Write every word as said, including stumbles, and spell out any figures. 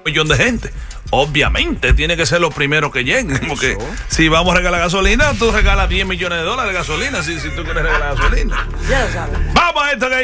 millón de gente. Obviamente tiene que ser los primeros que lleguen, porque si vamos a regalar gasolina, tú regalas diez millones de dólares de gasolina si, si tú quieres regalar gasolina. Ya lo sabes. Vamos a esto que